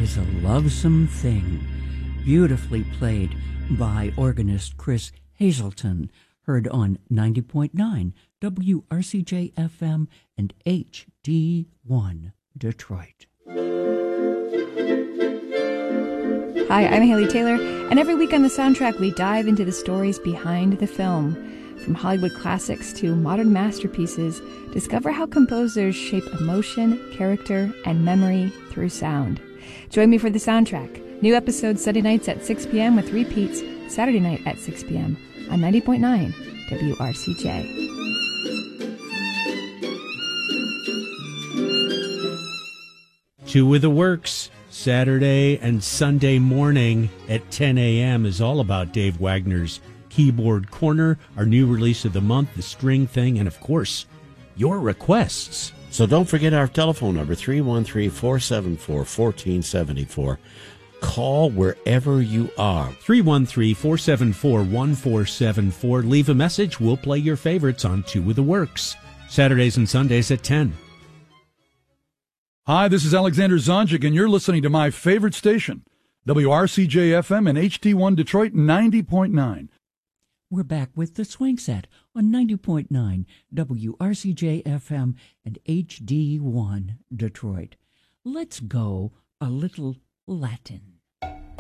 is a Lovesome Thing, beautifully played by organist Chris Hazelton, heard on 90.9 WRCJ-FM and HD1 Detroit. Hi, I'm Haley Taylor, and every week on The Soundtrack we dive into the stories behind the film. From Hollywood classics to modern masterpieces, discover how composers shape emotion, character, and memory through sound. Join me for The Soundtrack. New episodes Sunday nights at 6 p.m. with repeats Saturday night at 6 p.m. on 90.9 WRCJ. Two with the Works, Saturday and Sunday morning at 10 a.m. is all about Dave Wagner's Keyboard Corner, our new release of the month, The String Thing, and of course, your requests. So don't forget our telephone number, 313-474-1474. Call wherever you are. 313-474-1474. Leave a message. We'll play your favorites on Two with the Works, Saturdays and Sundays at 10. Hi, this is Alexander Zonjic, and you're listening to my favorite station, WRCJ-FM and HD1 Detroit 90.9. We're back with the Swing Set on 90.9 WRCJ-FM and HD1 Detroit. Let's go a little Latin.